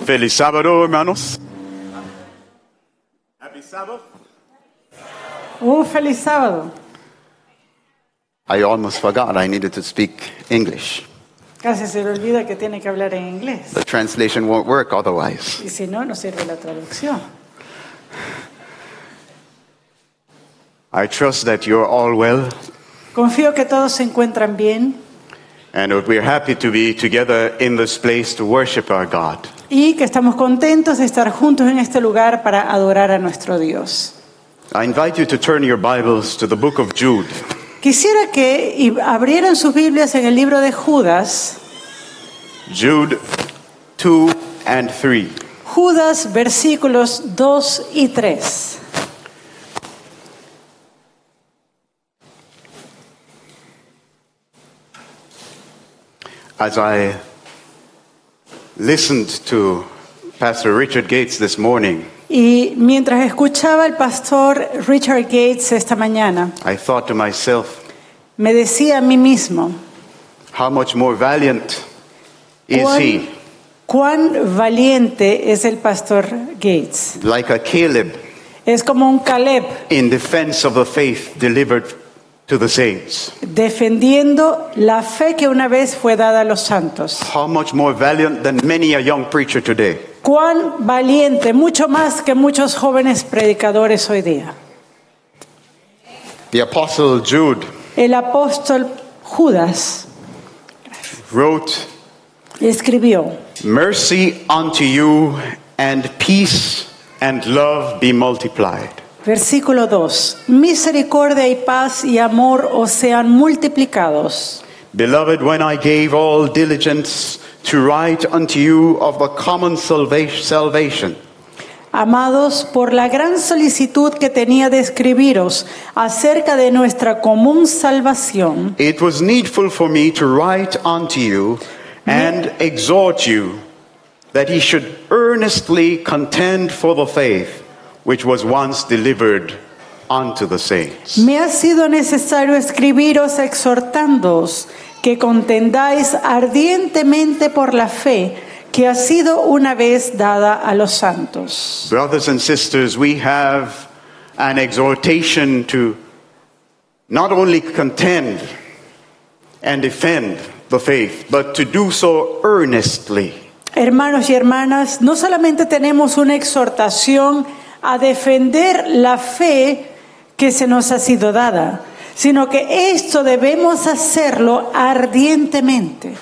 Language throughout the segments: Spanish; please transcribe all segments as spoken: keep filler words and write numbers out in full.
Feliz sábado, hermanos. Happy Sabbath. Un feliz sábado. I almost forgot I needed to speak English. Casi se le olvida que tiene que hablar en inglés. The translation won't work otherwise. Y si no, no sirve la traducción. I trust that you're all well Confío que todos se encuentran bien and that we're happy to be together in this place to worship our God. y que estamos contentos de estar juntos en este lugar para adorar a nuestro Dios. I invite you to turn your Bibles to the book of Jude. Quisiera que y- abrieran sus Biblias en el libro de Judas, Jude two and three. Judas versículos dos y tres. As I listened to Pastor Richard Gates this morning, Y mientras escuchaba al pastor Richard Gates esta mañana, I thought to myself, me decía a mí mismo, how much more valiant is ¿cuán, he? cuán valiente es el pastor Gates? Like a Caleb Es como un Caleb in defense of the faith delivered to the saints. defendiendo la fe que una vez fue dada a los santos. How much more valiant than many a young preacher today. Cuán valiente, mucho más que muchos jóvenes predicadores hoy día. The apostle Jude El apóstol Judas wrote, escribió: mercy unto you and peace and love be multiplied. Versículo dos. Misericordia y paz y amor os sean multiplicados. Beloved, when I gave all diligence to write unto you of the common salva- salvation, Amados, por la gran solicitud que tenía de escribiros acerca de nuestra común salvación, it was needful for me to write unto you and exhort you that ye should earnestly contend for the faith which was once delivered unto the saints. me ha sido necesario escribiros exhortándoos que contendáis ardientemente por la fe que ha sido una vez dada a los santos. Brothers and sisters, we have an exhortation to not only contend and defend the faith, but to do so earnestly. Hermanos y hermanas, no solamente tenemos una exhortación a defender la fe que se nos ha sido dada, sino que esto debemos hacerlo ardientemente.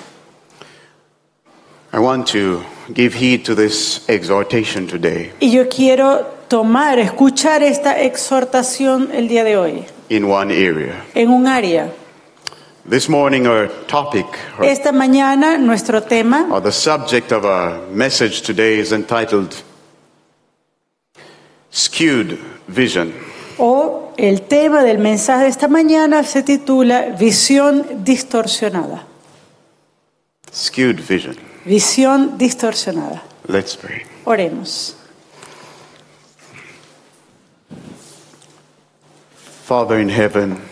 I want to give heed to this exhortation today Y yo quiero tomar, escuchar esta exhortación el día de hoy, in one area. en un área. This morning our topic, or, Esta mañana nuestro tema, or the subject of our message today is entitled Skewed Vision. o el tema del mensaje de esta mañana se titula Visión distorsionada. Skewed Vision. Visión distorsionada. Let's pray. Oremos. Father in heaven,